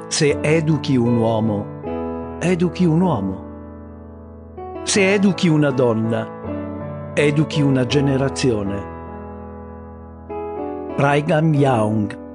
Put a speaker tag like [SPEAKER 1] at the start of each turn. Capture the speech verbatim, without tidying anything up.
[SPEAKER 1] Se educhi un uomo, educhi un uomo. Se educhi una donna, educhi una generazione. Brigham Young.